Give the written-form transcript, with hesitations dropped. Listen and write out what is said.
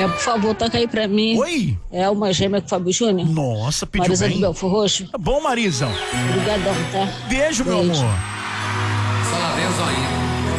Por favor, toca aí pra mim. Oi? É uma gêmea com o Fábio Júnior. Nossa, pediu Marisa bem. do Belfor Roxo. Tá bom, Marisa. Obrigadão, tá? Beijo, meu amor. Só lá vem o zoinho.